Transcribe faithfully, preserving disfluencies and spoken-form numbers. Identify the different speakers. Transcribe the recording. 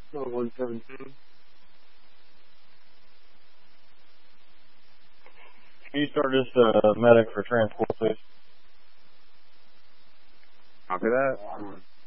Speaker 1: No, one seventeen.
Speaker 2: Can you start this uh, medic for transport, please?
Speaker 1: Copy that.